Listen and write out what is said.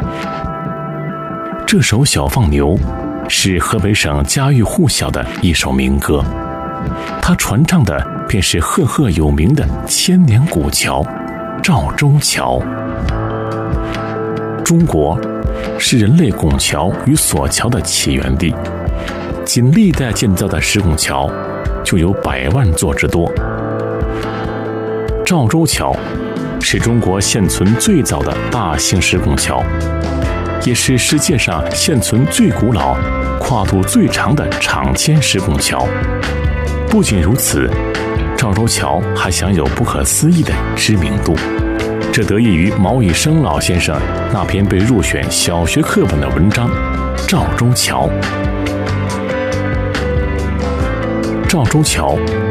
这首《小放牛》是河北省家喻户晓的一首民歌，它传唱的便是赫赫有名的千年古桥赵州桥。中国是人类拱桥与索桥的起源地，仅历代建造的石拱桥就有100万座之多。赵州桥是中国现存最早的大型石拱桥，也是世界上现存最古老、跨度最长的场间石拱桥。不仅如此，赵州桥还享有不可思议的知名度，这得益于毛以生老先生那篇被入选小学课本的文章《赵州桥》。赵州桥